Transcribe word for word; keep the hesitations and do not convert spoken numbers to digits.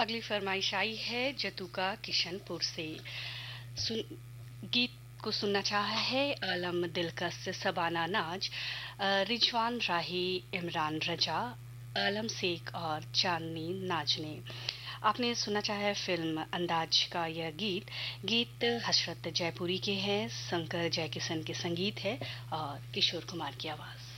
अगली फरमाइश आई है जतुका किशनपुर से। सुन, गीत को सुनना चाहा है आलम दिलकश सबाना नाज, रिजवान राही, इमरान रजा, आलम शेख और चांदनी नाज ने। आपने सुनना चाहा है फिल्म अंदाज का यह गीत। गीत हसरत जयपुरी के हैं, शंकर जयकिशन के संगीत है और किशोर कुमार की आवाज़।